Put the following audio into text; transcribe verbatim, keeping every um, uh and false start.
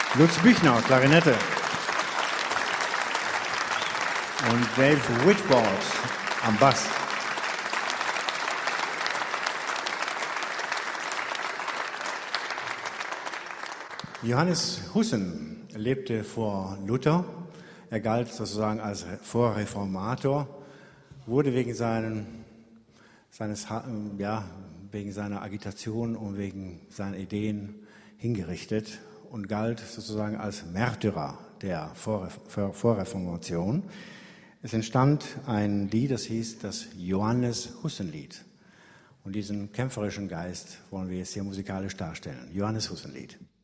Lutz Büchner, Klarinette. Und Dave Whitboard am Bass. Johannes Hussen lebte vor Luther. Er galt sozusagen als Vorreformator, wurde wegen, seinen, seines, ja, wegen seiner Agitation und wegen seiner Ideen hingerichtet und galt sozusagen als Märtyrer der Vorreformation. Es entstand ein Lied, das hieß das Johannes-Hussen-Lied. Und diesen kämpferischen Geist wollen wir jetzt hier musikalisch darstellen. Johannes-Hussen-Lied.